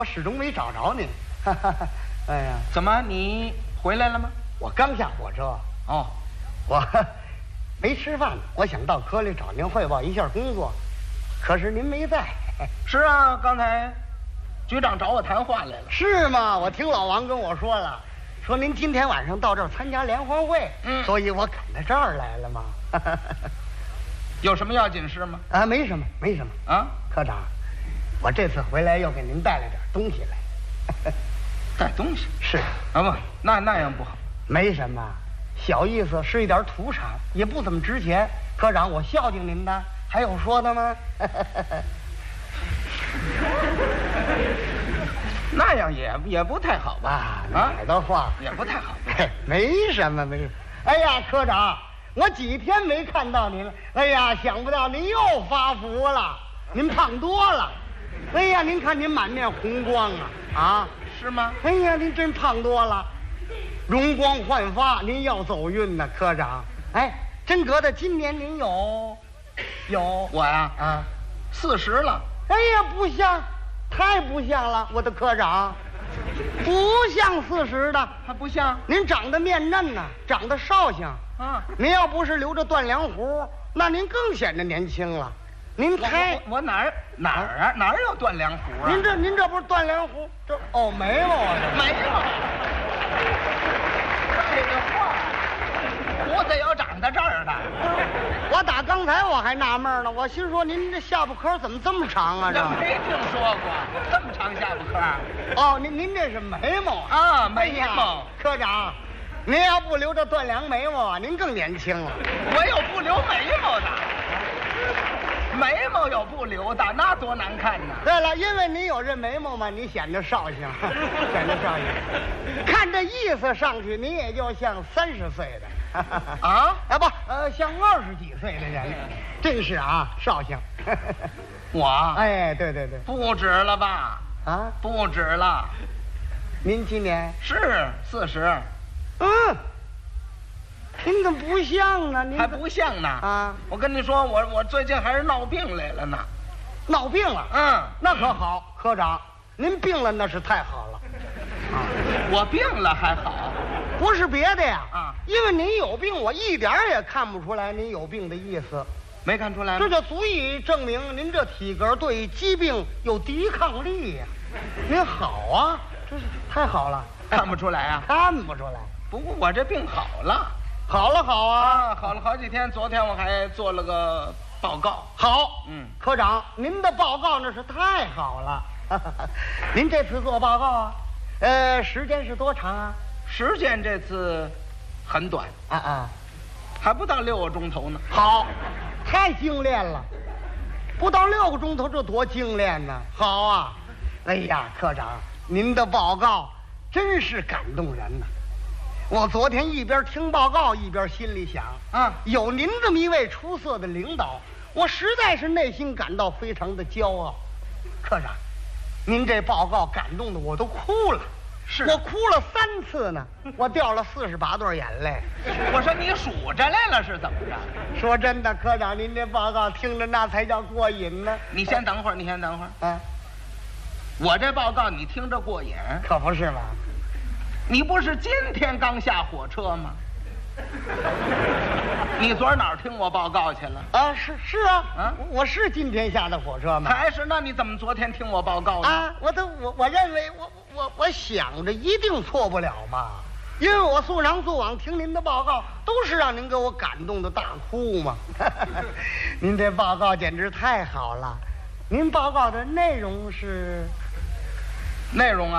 我始终没找着您。哎呀， 怎么你回来了吗？ 我刚下火车。 哦， 我没吃饭呢，我想到科里找您汇报一下工作，可是您没在。 是啊，刚才局长找我谈话来了。 是吗？我听老王跟我说了，说您今天晚上到这儿参加联欢会，所以我赶到这儿来了嘛。 有什么要紧事吗？ 啊，没什么，没什么。 啊， 科长，我这次回来又给您带了点东西来。 带东西？ 是啊，不，那样不好。 没什么，小意思，是一点土产，也不怎么值钱。科长，我孝敬您的，还有说的吗？ 那样也不太好吧？ 哪儿的话也不太好。 没什么，没什么。哎呀，科长，我几天没看到您了。哎呀，想不到您又发福了，您胖多了。哎呀，您看您满面红光啊！ 是吗？ 哎呀，您真胖多了，容光焕发，您要走运呢，科长。哎，真格的，今年您有我呀40了。 哎呀，不像，太不像了，我的科长，不像40的， 还不像？ 您长得面嫩呢，长得绍兴啊。 您要不是留着断梁胡，那您更显得年轻了。您我哪儿有断梁胡啊？ 您这不是断梁胡，这眉毛啊， 眉毛。这个话，胡子有长在这儿的。 我打刚才我还纳闷呢，我心说您这下巴颏怎么这么长啊？这没听说过这么长下巴颏。您这是眉毛啊？眉毛。 科长，您要不留着断梁眉毛啊，您更年轻了。 我有不留眉毛的。眉毛有不留的，那多难看呢。 对了，因为你有这眉毛嘛，你显得绍兴，显得绍兴。看这意思上去，你也就像30岁的啊？ 不，像20几岁的人，真是啊，绍兴。 我？ 哎，对， 不止了吧？ 啊， 不止了。 您今年是40。 您怎么不像呢？您还不像呢啊！ 我跟你说，我最近还是闹病来了呢。 闹病了？那可好，科长，您病了那是太好了。 我病了还好？ 不是别的呀，因为您有病，我一点也看不出来您有病的意思。 没看出来吗？ 这就足以证明您这体格对疾病有抵抗力呀。您好啊，这是太好了。 看不出来啊？ 看不出来。 不过我这病好了。 好了好了好几天。昨天我还做了个报告。 好，科长，您的报告那是太好了。您这次做报告啊，时间是多长啊？ 时间这次很短还不到6个钟头呢。 好，太精炼了，不到6个钟头，这多精炼呢！好啊，哎呀，科长，您的报告真是感动人呐。我昨天一边听报告一边心里想有您这么一位出色的领导，我实在是内心感到非常的骄傲。科长，您这报告感动的我都哭了，我哭了3次呢，我掉了48对眼泪。 我说你数着来了是怎么着？ 说真的，科长，您这报告听着那才叫过瘾呢。 你先等会儿我这报告你听着过瘾？ 可不是嘛。 你不是今天刚下火车吗？你昨儿哪儿听我报告去了？ 是啊，我是今天下的火车吗？ 还是？那你怎么昨天听我报告呢？ 我认为我想着一定错不了嘛，因为我素常素往听您的报告，都是让您给我感动的大哭嘛。您这报告简直太好了，您报告的内容是？ 内容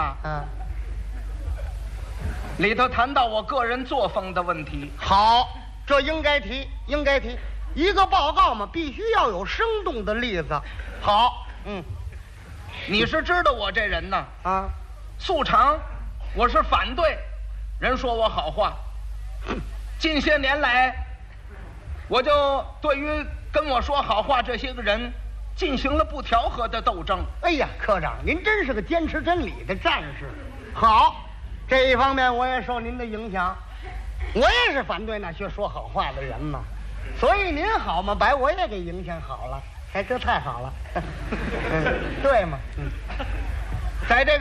里头谈到我个人作风的问题。 好，这应该提。一个报告嘛，必须要有生动的例子。好， 你是知道我这人呢素常我是反对人说我好话。近些年来，我就对于跟我说好话这些个人进行了不调和的斗争。 哎呀，科长，您真是个坚持真理的战士。好。这一方面我也受您的影响，我也是反对那些说好话的人嘛，所以您好嘛，把我也给影响好了，哎，这太好了，对嘛， 在这个